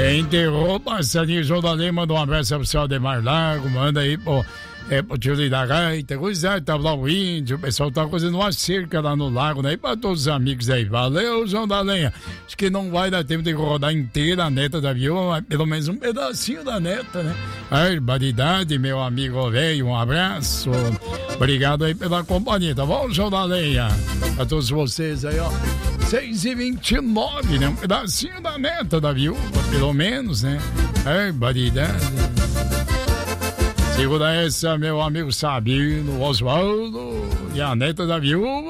Enterrou, passarinho João da Lei, manda um abraço pro pessoal de Mar Largo, manda aí pro tio da Gaita, coisa, tá lá o índio, o pessoal tá fazendo uma cerca lá no lago, né? E pra todos os amigos aí, valeu, João da Lenha. Acho que não vai dar tempo de rodar inteira a neta da Viúva, mas pelo menos um pedacinho da neta, né? Barbaridade, meu amigo velho, um abraço. Obrigado aí pela companhia, tá bom, João da Lenha? A todos vocês aí, ó. 6h29, né? Um pedacinho da neta da Viúva, pelo menos, né? Barbaridade. Segura essa, meu amigo Sabino, Oswaldo e a neta da Viúva.